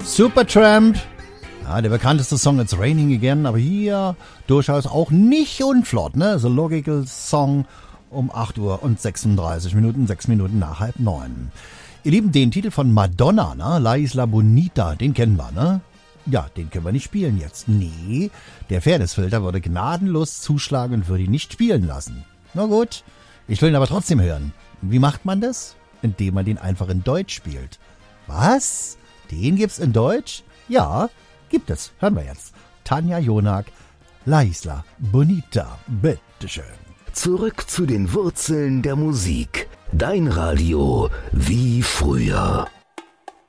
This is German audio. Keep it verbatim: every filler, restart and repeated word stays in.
Supertramp. Ja, der bekannteste Song It's Raining Again, aber hier durchaus auch nicht unflott, ne? The Logical Song um acht Uhr und sechsunddreißig Minuten, sechs Minuten nach halb neun. Ihr Lieben, den Titel von Madonna, ne? La Isla Bonita, den kennen wir, ne? Ja, den können wir nicht spielen jetzt. Nee, der Fairnessfilter würde gnadenlos zuschlagen und würde ihn nicht spielen lassen. Na gut, ich will ihn aber trotzdem hören. Wie macht man das? Indem man den einfach in Deutsch spielt. Was? Den gibt's in Deutsch? Ja, gibt es. Hören wir jetzt. Tanja Jonak, La Isla Bonita. Bitteschön. Zurück zu den Wurzeln der Musik. Dein Radio wie früher.